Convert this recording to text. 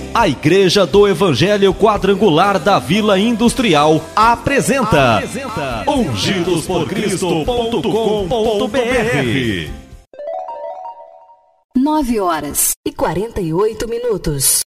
A Igreja do Evangelho Quadrangular da Vila Industrial apresenta ungidosporcristo.com.br. 9h48.